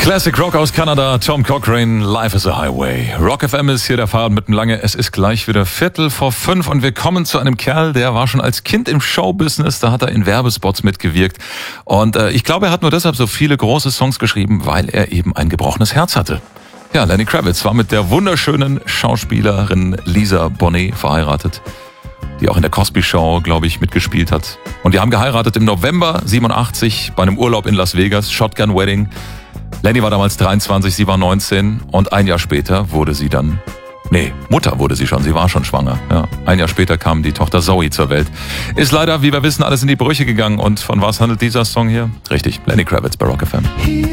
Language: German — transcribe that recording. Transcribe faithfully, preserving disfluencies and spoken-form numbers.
Classic Rock aus Kanada, Tom Cochrane, Life is a Highway. Rock F M ist hier der Fahrer mit dem Lange. Es ist gleich wieder Viertel vor fünf und wir kommen zu einem Kerl, der war schon als Kind im Showbusiness, da hat er in Werbespots mitgewirkt. Und äh, ich glaube, er hat nur deshalb so viele große Songs geschrieben, weil er eben ein gebrochenes Herz hatte. Ja, Lenny Kravitz war mit der wunderschönen Schauspielerin Lisa Bonet verheiratet, die auch in der Cosby Show, glaube ich, mitgespielt hat. Und die haben geheiratet im November siebenundachtzig bei einem Urlaub in Las Vegas, Shotgun Wedding. Lenny war damals dreiundzwanzig, sie war neunzehn und ein Jahr später wurde sie dann, nee, Mutter wurde sie schon, sie war schon schwanger. Ja, ein Jahr später kam die Tochter Zoe zur Welt. Ist leider, wie wir wissen, alles in die Brüche gegangen. Und von was handelt dieser Song hier? Richtig, Lenny Kravitz bei Rock F M.